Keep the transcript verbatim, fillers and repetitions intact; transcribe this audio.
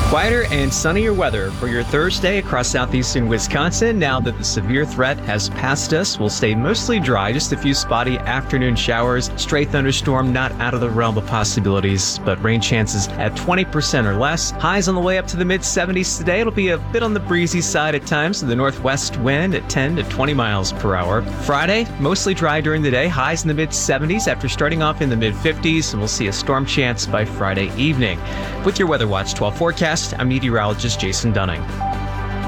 Quieter and sunnier weather for your Thursday across southeastern Wisconsin. Now that the severe threat has passed us, we'll stay mostly dry. Just a few spotty afternoon showers. Stray thunderstorm not out of the realm of possibilities, but rain chances at twenty percent or less. Highs on the way up to the mid seventies today. It'll be a bit on the breezy side at times, with the northwest wind at ten to twenty miles per hour. Friday, mostly dry during the day. Highs in the mid seventies after starting off in the mid fifties, and we'll see a storm chance by Friday evening. With your Weather Watch twelve forecast, I'm meteorologist Jason Dunning.